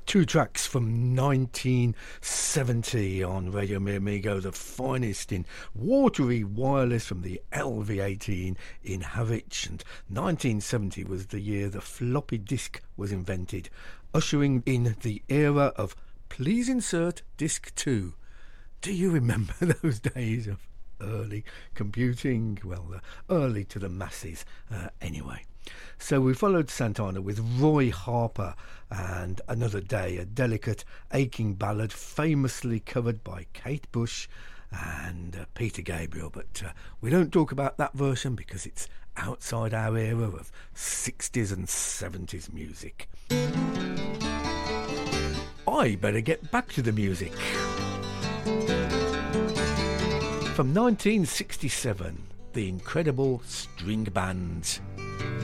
Two tracks from 1970 on Radio Mi Amigo, the finest in watery wireless from the LV-18 in Harwich, and 1970 was the year the floppy disk was invented, ushering in the era of please insert disc 2. Do you remember those days of early computing? Well, early to the masses anyway. So we followed Santana with Roy Harper and Another Day, a delicate, aching ballad famously covered by Kate Bush and Peter Gabriel. But we don't talk about that version because it's outside our era of 60s and 70s music. I better get back to the music. From 1967, the Incredible String Band.